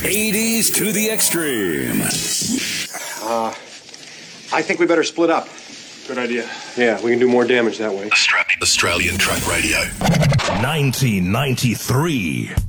80s to the extreme. I think we better split up. Good idea. Yeah, we can do more damage that way. Australian Truck Radio. 1993.